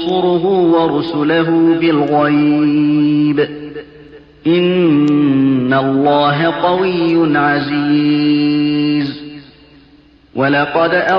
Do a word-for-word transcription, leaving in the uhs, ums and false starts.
ينصره ورسله بالغيب إن الله قوي عزيز. ولقد